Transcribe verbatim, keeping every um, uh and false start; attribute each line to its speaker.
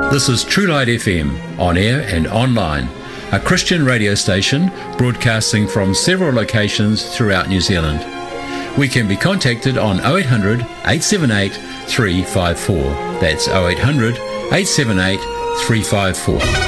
Speaker 1: This is True Light F M, on air and online, a Christian radio station broadcasting from several locations throughout New Zealand. We can be contacted on oh eight hundred, eight seven eight, three five four. That's oh eight hundred, eight seven eight, three five four.